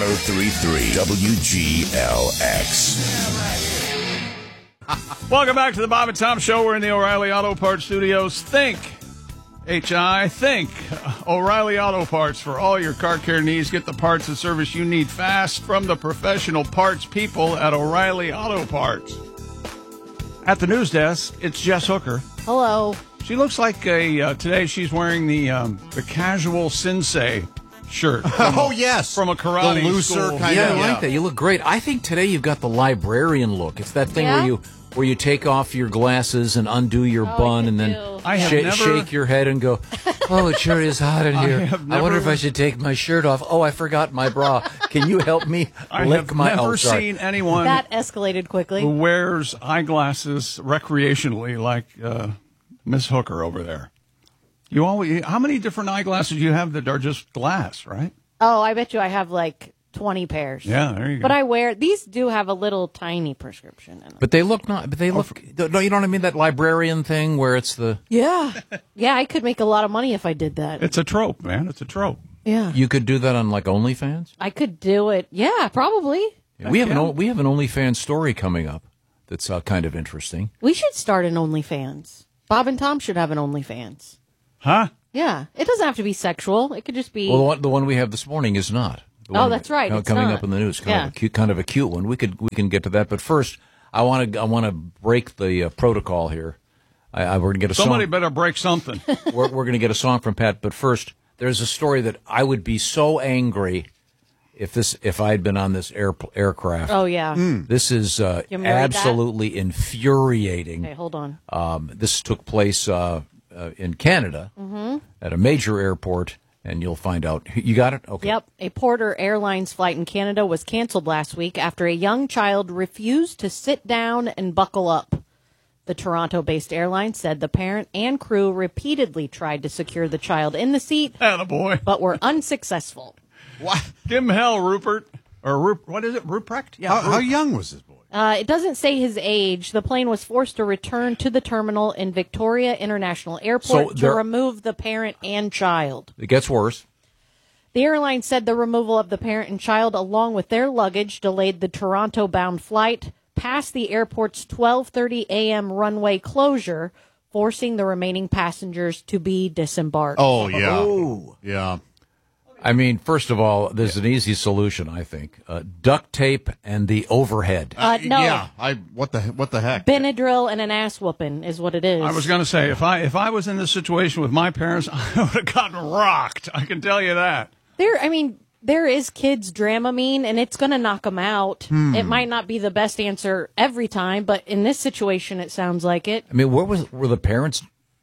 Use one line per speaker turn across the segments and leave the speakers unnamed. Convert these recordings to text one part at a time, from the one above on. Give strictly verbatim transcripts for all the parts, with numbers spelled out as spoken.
three three W G L X.
Welcome back to the Bob and Tom Show. We're in the O'Reilly Auto Parts Studios. Think, H I, think O'Reilly Auto Parts for all your car care needs. Get the parts and service you need fast from the professional parts people at O'Reilly Auto Parts. At the news desk, it's Jess Hooker.
Hello.
She looks like a, uh, today she's wearing the um, the casual sensei shirt.
Oh, yes.
From a karate
the looser
school.
kind
Yeah,
of.
I like
Yeah.
that. You look great. I think today you've got the librarian look. It's that thing
Yeah?
where you where you take off your glasses and undo your
Oh,
bun
I
and then
do.
I have
sha-
never-
shake your head and go, oh, it sure is hot in
I
here.
have
I, wonder if
never-
I should take my shirt off. Oh, I forgot my bra. Can you help me
I
lick
have
my
never
oh, sorry.
seen anyone
That escalated quickly.
who wears eyeglasses recreationally like uh, Miss Hooker over there. You always, how many different eyeglasses do you have that are just glass, right?
Oh, I bet you I have like twenty pairs.
Yeah, there you go.
But I wear, these do have a little tiny prescription in them.
But they look not. But they look. No, you know what I mean? That librarian thing where it's the.
Yeah. Yeah, I could make a lot of money if I did that.
It's a trope, man. It's a trope.
Yeah.
You could do that on like OnlyFans.
I could do it. Yeah, probably.
We have
yeah.
an we have an OnlyFans story coming up that's uh, kind of interesting.
We should start an OnlyFans. Bob and Tom should have an OnlyFans.
Huh?
Yeah. It doesn't have to be sexual. It could just be.
Well, the one, the one we have this morning is not. The
Oh,
one
that's right,
co-
it's
coming
not.
up in the news, kind
Yeah.
of a cute, kind of a cute one. We could we can get to that, but first, I want to I want to break the uh, protocol here. I, I we're gonna get a
Somebody
song.
better break something.
We're, we're going to get a song from Pat, but first, there's a story that I would be so angry if this if I'd been on this air, aircraft.
Oh, yeah.
This is uh,
You want me to read that?
absolutely infuriating.
Okay, hold on.
Um, this took place uh, uh, in Canada
Mm-hmm.
at a major airport, and you'll find out. You got it? Okay.
Yep. A Porter Airlines flight in Canada was canceled last week after a young child refused to sit down and buckle up. The Toronto-based airline said the parent and crew repeatedly tried to secure the child in the seat,
Attaboy.
but were unsuccessful.
What?
Give him hell, Rupert. Or Rup- what is it? Ruprecht? Yeah.
How, how
Rup-
young was this boy?
Uh, it doesn't say his age. The plane was forced to return to the terminal in Victoria International Airport
So
to
there-
remove the parent and child.
It gets worse.
The airline said the removal of the parent and child, along with their luggage, delayed the Toronto-bound flight past the airport's twelve thirty a.m. runway closure, forcing the remaining passengers to be disembarked.
Oh, yeah. Yeah.
I mean, first of all, there's an easy solution, I think. Uh, duct tape and the overhead.
Uh, no.
Yeah. I, what the what the heck?
Benadryl and an ass whooping is what it is.
I was going to say, if I if I was in this situation with my parents, I would have gotten rocked. I can tell you that.
There, I mean, there is kids Dramamine, and it's going to knock them out.
Hmm.
It might not be the best answer every time, but in this situation, it sounds like it.
I mean, where was were the parents?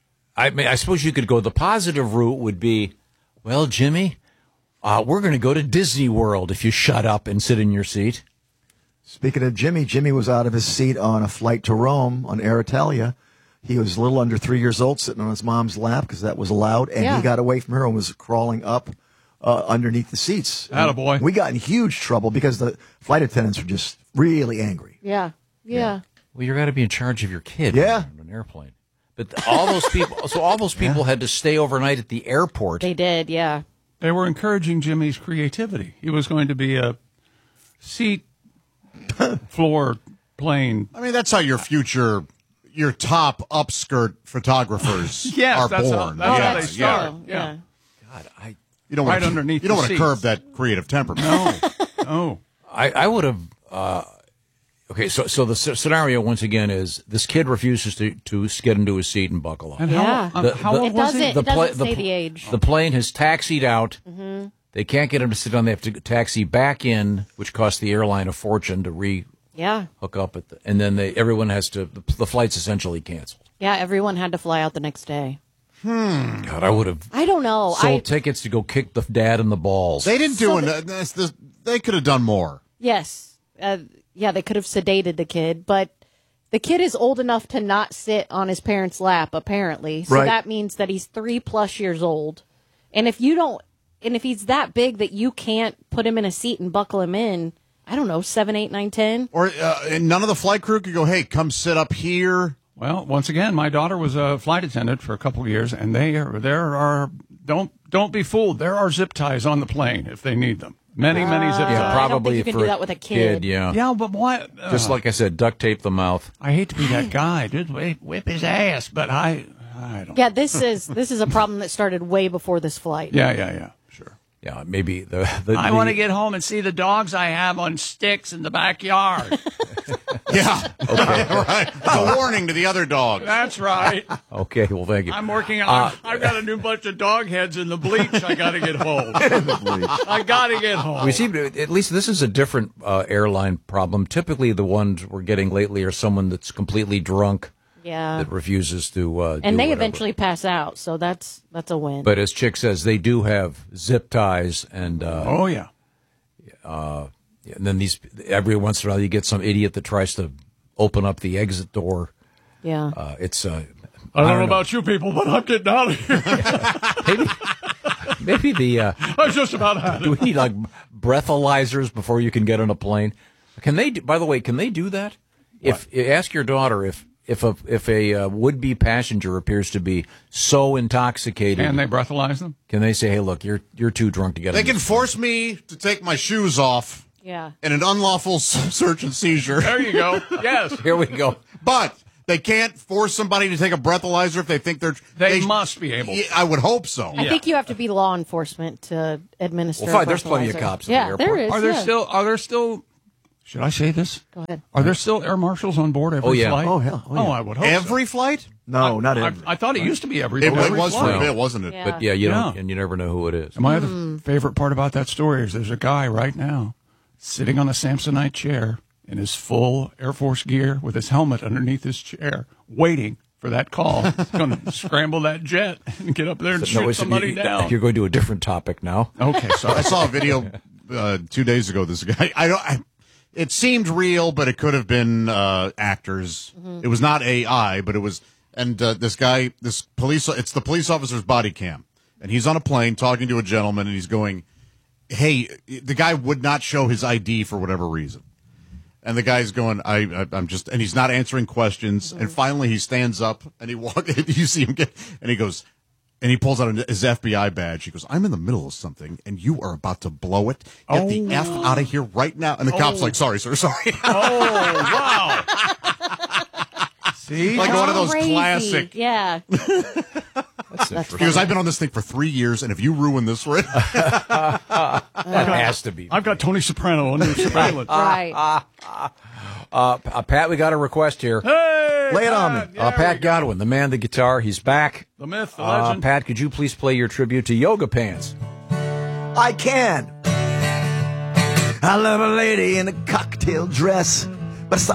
I mean, I suppose you could go. The positive route would be, well, Jimmy, uh, we're going to go to Disney World if you shut up and sit in your seat.
Speaking of Jimmy, Jimmy was out of his seat on a flight to Rome on Air Italia. He was a little under three years old, sitting on his mom's lap because that was allowed, and
Yeah.
he got away from her and was crawling up uh, underneath the seats.
Attaboy.
We got in huge trouble because the flight attendants were just really angry.
Yeah, yeah.
Well, you're got to be in charge of your kid.
Yeah.
on an airplane. But all those people, so all those people had to stay overnight at the airport.
They did, yeah.
They were encouraging Jimmy's creativity. He was going to be a seat, floor, plane.
I mean, that's how your future, your top upskirt photographers
Yes,
are
that's how-
born.
that's how
yeah,
they
yeah.
start.
So,
yeah.
yeah.
God, I,
You don't
Right
want
underneath
You don't
the
want to
seats.
curb that creative temperament.
No, no.
I, I would have. Uh, okay, so so the s- scenario once again is this kid refuses to to get into his seat and buckle up.
And
Yeah.
how,
The-
how
the-
old
It
was he?
doesn't,
The
it doesn't
pla-
say
the-
the age.
The plane has taxied out.
Mm-hmm.
They can't get him to sit down. They have to taxi back in, which costs the airline a fortune to re
Yeah.
hook up at the, and then they everyone has to the, the flight's essentially canceled.
Yeah, everyone had to fly out the next day.
God, I would have
I don't know.
sold
I
tickets to go kick the dad in the balls.
They didn't do
So
an, uh, this, this, They could have done more.
Yes. Uh, yeah, they could have sedated the kid, but the kid is old enough to not sit on his parents' lap, apparently. So
Right.
that means that he's three plus years old. And if you don't, and if he's that big that you can't put him in a seat and buckle him in, I don't know, seven, eight, nine, ten.
Or uh, and none of the flight crew could go, hey, come sit up here.
Well, once again, my daughter was a flight attendant for a couple of years, and they are, there are don't don't be fooled. There are zip ties on the plane if they need them. Many, many zip ties.
Yeah,
I don't
probably
think you can
for
do that with a kid.
Yeah.
Yeah, but why? Uh,
Just like I said, duct tape the mouth.
I hate to be that guy. Just whip, whip his ass, but I, I don't.
Yeah, this is this is a problem that started way before this flight.
Yeah, yeah, yeah. Sure.
Yeah, maybe the. the
I
the-
want to get home and see the dogs I have on sticks in the backyard.
Yeah. Right. It's a warning to the other dogs.
That's right.
Okay, well, thank you.
I'm working on.
Uh,
I've got a new bunch of dog heads in the bleach. I got to get home. I got to get home.
We seem to, at least this is a different uh, airline problem. Typically, the ones we're getting lately are someone that's completely drunk
Yeah.
that refuses to. Uh,
And
do
they
whatever.
eventually pass out, so that's that's a win.
But as Chick says, they do have zip ties, and uh,
Oh yeah.
and then these every once in a while you get some idiot that tries to open up the exit door.
yeah.
Uh, it's uh,
I don't, know about you people, but I'm getting out of here.
maybe maybe the. Uh,
I just about had
Do
it.
we need like breathalyzers before you can get on a plane? Can they? Do, by the way, can they do that? If ask your daughter if if a if a uh, would be passenger appears to be so intoxicated,
Can they breathalyze them?
can they say, "Hey, look, you're you're too drunk to get."
They
on
can
this
force me to take my shoes off
yeah.
in an unlawful s- search and seizure,
There you go. Yes.
plane." Here we go.
but they can't force somebody to take a breathalyzer if they think they're.
They must be able to.
Yeah, I would hope so.
I think you have to be law enforcement to administer.
Well,
a
fine, there's plenty of
breathalyzer.
cops at the
Yeah,
airport.
there is.
Are there
yeah.
still? Are there still? Should I say this?
Go ahead.
Are there still air marshals on board every
Oh, yeah.
flight?
Oh, hell. Oh, yeah.
I would hope
Every
so.
flight?
No, not
I,
every.
I thought it used to be every.
It,
every
it was for
flight.
a bit, wasn't it?
Yeah.
But yeah, you don't,
Yeah.
and you never know who it is.
And my other favorite part about that story is there's a guy right now sitting on a Samsonite chair in his full Air Force gear with his helmet underneath his chair, waiting for that call. He's going to scramble that jet and get up there and shoot
No, it's-
somebody
you,
down.
You're going to a different topic now.
Okay,
I
sorry.
saw a video uh, two days ago. This guy, I don't. I, it seemed real, but it could have been uh, actors. It was not A I, but it was. And uh, this guy, this police, it's the police officer's body cam, and he's on a plane talking to a gentleman, and he's going, "Hey," the guy would not show his I D for whatever reason, and the guy's going, "I, I I'm just," and he's not answering questions, and finally he stands up and he walk. You see him get, and he goes. And he pulls out his F B I badge. He goes, "I'm in the middle of something, and you are about to blow it. Get the F out of here right now." And the cop's like, "Sorry, sir, sorry."
Oh, wow. See?
Like one of those
Crazy.
classic.
Yeah.
That's
That's
He goes, "I've been on this thing for three years, and if you ruin this for it,"
that has to be.
I've got Tony Soprano under surveillance.
right.
Uh, uh, Pat, we got a request here.
Hey!
Lay it on me.
Pat,
Uh,
there
Pat
we go.
Godwin, the man, the guitar, he's back.
The myth, the
Uh,
legend.
Pat, could you please play your tribute to Yoga Pants?
I can. I love a lady in a cocktail dress